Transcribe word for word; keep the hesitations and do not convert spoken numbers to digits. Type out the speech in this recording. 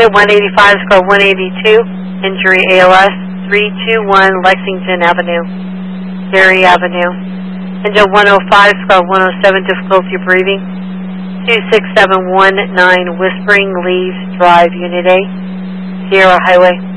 one eighty-five, score one eighty-two, injury A L S, three two one Lexington Avenue, Berry Avenue. Engine one oh five, score one oh seven, difficulty breathing, two six seven one nine Whispering Leaves Drive, Unit A, Sierra Highway.